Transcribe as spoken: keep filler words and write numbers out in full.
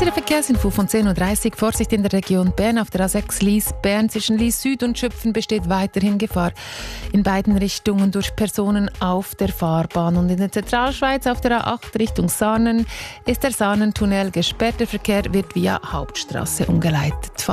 ist der Verkehrsinfo von zehn Uhr dreißig. Vorsicht in der Region Bern auf der A sechs Lies-Bern. Zwischen Lies Süd und Schüpfen besteht weiterhin Gefahr in beiden Richtungen durch Personen auf der Fahrbahn. Und in der Zentralschweiz auf der A acht Richtung Saanen ist der Saanentunnel gesperrt. Der Verkehr wird via Hauptstrasse umgeleitet.